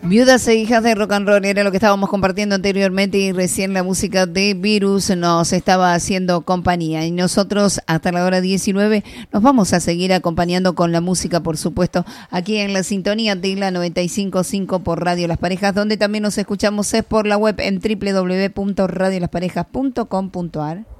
Viudas e hijas de rock and roll era lo que estábamos compartiendo anteriormente y recién la música de Virus nos estaba haciendo compañía y nosotros hasta la hora 19 nos vamos a seguir acompañando con la música, por supuesto, aquí en la sintonía de la 95.5 por Radio Las Parejas, donde también nos escuchamos es por la web en www.radiolasparejas.com.ar.